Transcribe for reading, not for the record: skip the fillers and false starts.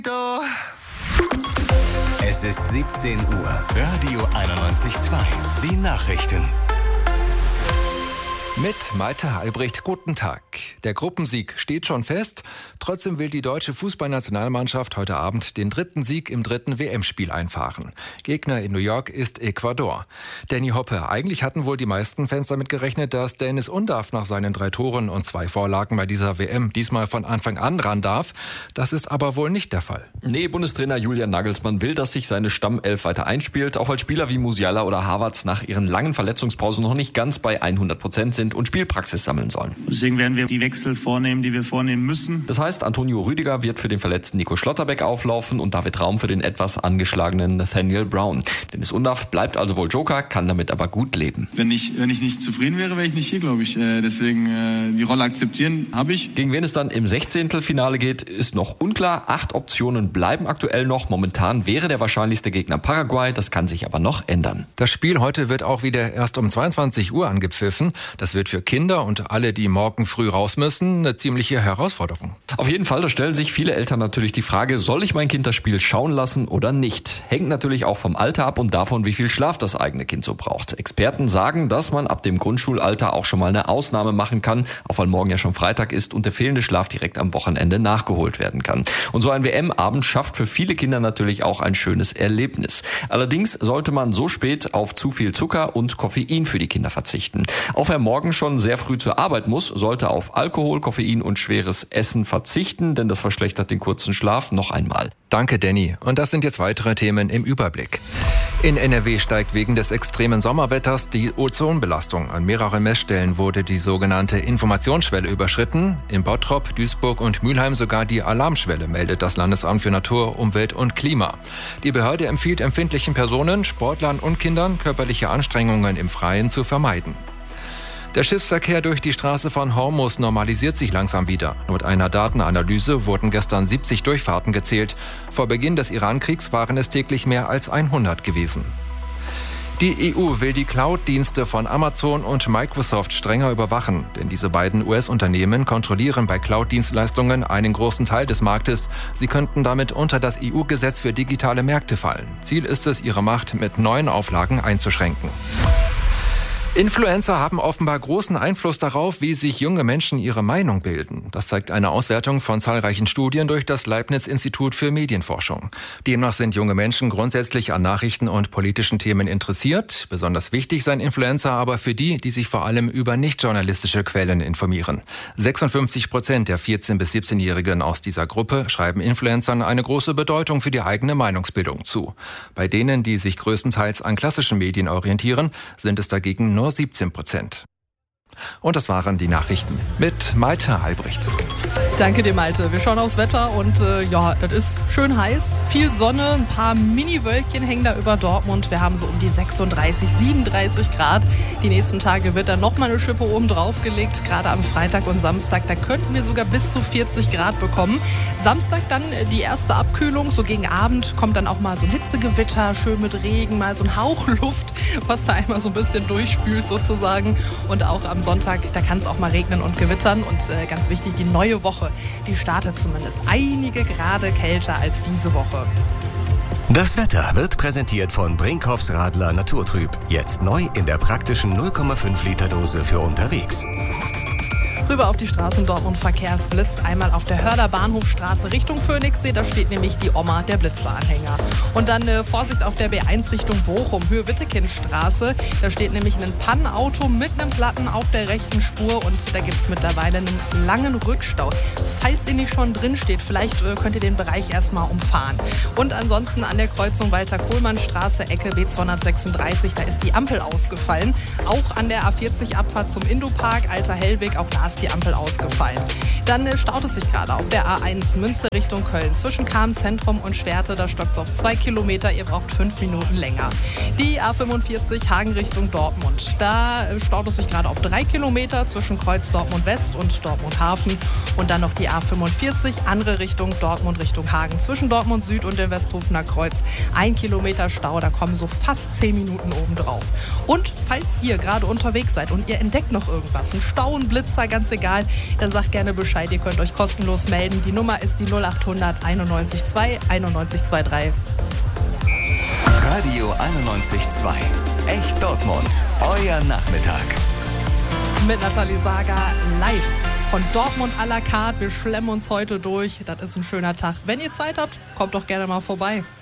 Es ist 17 Uhr. Radio 91.2. Die Nachrichten. Mit Malte Albrecht, guten Tag. Der Gruppensieg steht schon fest. Trotzdem will die deutsche Fußballnationalmannschaft heute Abend den dritten Sieg im dritten WM-Spiel einfahren. Gegner in New York ist Ecuador. Danny Hoppe, eigentlich hatten wohl die meisten Fans damit gerechnet, dass Dennis Undav nach seinen 3 Toren und 2 Vorlagen bei dieser WM diesmal von Anfang an ran darf. Das ist aber wohl nicht der Fall. Nee, Bundestrainer Julian Nagelsmann will, dass sich seine Stammelf weiter einspielt, auch weil Spieler wie Musiala oder Havertz nach ihren langen Verletzungspausen noch nicht ganz bei 100% sind und Spielpraxis sammeln sollen. Deswegen werden wir die Wechsel vornehmen, die wir vornehmen müssen. Das heißt, Antonio Rüdiger wird für den verletzten Nico Schlotterbeck auflaufen und David Raum für den etwas angeschlagenen Nathaniel Brown. Dennis Undav bleibt also wohl Joker, kann damit aber gut leben. Wenn ich nicht zufrieden wäre, wäre ich nicht hier, glaube ich. Deswegen die Rolle akzeptieren habe ich. Gegen wen es dann im 16. geht, ist noch unklar. 8 Optionen bleiben aktuell noch. Momentan wäre der wahrscheinlichste Gegner Paraguay. Das kann sich aber noch ändern. Das Spiel heute wird auch wieder erst um 22 Uhr angepfiffen. Das wird für Kinder und alle, die morgen früh raus müssen, eine ziemliche Herausforderung. Auf jeden Fall, da stellen sich viele Eltern natürlich die Frage, soll ich mein Kind das Spiel schauen lassen oder nicht? Hängt natürlich auch vom Alter ab und davon, wie viel Schlaf das eigene Kind so braucht. Experten sagen, dass man ab dem Grundschulalter auch schon mal eine Ausnahme machen kann, auch weil morgen ja schon Freitag ist und der fehlende Schlaf direkt am Wochenende nachgeholt werden kann. Und so ein WM-Abend schafft für viele Kinder natürlich auch ein schönes Erlebnis. Allerdings sollte man so spät auf zu viel Zucker und Koffein für die Kinder verzichten. Auch wer morgen schon sehr früh zur Arbeit muss, sollte auf Alkohol, Koffein und schweres Essen verzichten, denn das verschlechtert den kurzen Schlaf noch einmal. Danke, Danny. Und das sind jetzt weitere Themen im Überblick. In NRW steigt wegen des extremen Sommerwetters die Ozonbelastung. An mehreren Messstellen wurde die sogenannte Informationsschwelle überschritten. In Bottrop, Duisburg und Mülheim sogar die Alarmschwelle, meldet das Landesamt für Natur, Umwelt und Klima. Die Behörde empfiehlt empfindlichen Personen, Sportlern und Kindern, körperliche Anstrengungen im Freien zu vermeiden. Der Schiffsverkehr durch die Straße von Hormuz normalisiert sich langsam wieder. Laut einer Datenanalyse wurden gestern 70 Durchfahrten gezählt. Vor Beginn des Iran-Kriegs waren es täglich mehr als 100 gewesen. Die EU will die Cloud-Dienste von Amazon und Microsoft strenger überwachen, denn diese beiden US-Unternehmen kontrollieren bei Cloud-Dienstleistungen einen großen Teil des Marktes. Sie könnten damit unter das EU-Gesetz für digitale Märkte fallen. Ziel ist es, ihre Macht mit neuen Auflagen einzuschränken. Influencer haben offenbar großen Einfluss darauf, wie sich junge Menschen ihre Meinung bilden. Das zeigt eine Auswertung von zahlreichen Studien durch das Leibniz-Institut für Medienforschung. Demnach sind junge Menschen grundsätzlich an Nachrichten und politischen Themen interessiert. Besonders wichtig seien Influencer aber für die, die sich vor allem über nicht-journalistische Quellen informieren. 56% der 14- bis 17-Jährigen aus dieser Gruppe schreiben Influencern eine große Bedeutung für die eigene Meinungsbildung zu. Bei denen, die sich größtenteils an klassischen Medien orientieren, sind es dagegen nur 17%. Und das waren die Nachrichten mit Malte Albrecht. Danke dir, Malte. Wir schauen aufs Wetter und das ist schön heiß. Viel Sonne, ein paar Mini-Wölkchen hängen da über Dortmund. Wir haben so um die 36, 37 Grad. Die nächsten Tage wird dann nochmal eine Schippe oben drauf gelegt. Gerade am Freitag und Samstag, da könnten wir sogar bis zu 40 Grad bekommen. Samstag dann die erste Abkühlung. So gegen Abend kommt dann auch mal so ein Hitzegewitter, schön mit Regen, mal so ein Hauch Luft, was da einmal so ein bisschen durchspült sozusagen. Und auch am Sonntag, da kann es auch mal regnen und gewittern. Und ganz wichtig, die neue Woche, die startet zumindest einige Grade kälter als diese Woche. Das Wetter wird präsentiert von Brinkhoffs Radler Naturtrüb. Jetzt neu in der praktischen 0,5 Liter Dose für unterwegs. Rüber auf die Straße in Dortmund, Verkehrsblitz. Einmal auf der Hörder Bahnhofstraße Richtung Phoenixsee, da steht nämlich die Oma, der Blitzeranhänger. Und dann Vorsicht auf der B1 Richtung Bochum, Höhe Wittekindstraße. Da steht nämlich ein Pannenauto mit einem Platten auf der rechten Spur und da gibt es mittlerweile einen langen Rückstau. Falls ihr nicht schon drin steht, vielleicht könnt ihr den Bereich erstmal umfahren. Und ansonsten an der Kreuzung Walter-Kohlmann-Straße, Ecke B236, da ist die Ampel ausgefallen. Auch an der A40 Abfahrt zum Indopark, Alter Hellweg, auch da ist die Ampel ausgefallen. Dann staut es sich gerade auf der A1 Münster Richtung Köln. Zwischen Kahn-Zentrum und Schwerte, da stockt es auf 2 Kilometer. Ihr braucht 5 Minuten länger. Die A45 Hagen Richtung Dortmund. Da staut es sich gerade auf 3 Kilometer zwischen Kreuz Dortmund West und Dortmund Hafen. Und dann noch die A45, andere Richtung Dortmund Richtung Hagen. Zwischen Dortmund Süd und dem Westhofener Kreuz. 1 Kilometer Stau, da kommen so fast 10 Minuten obendrauf. Und falls ihr gerade unterwegs seid und ihr entdeckt noch irgendwas, ein Stau, ein Blitzer, ganz ist egal. Dann sagt gerne Bescheid, ihr könnt euch kostenlos melden. Die Nummer ist die 0800 91 2 91 23. Radio 91.2. Echt Dortmund. Euer Nachmittag. Mit Nathalie Sager live von Dortmund à la carte. Wir schlemmen uns heute durch. Das ist ein schöner Tag. Wenn ihr Zeit habt, kommt doch gerne mal vorbei.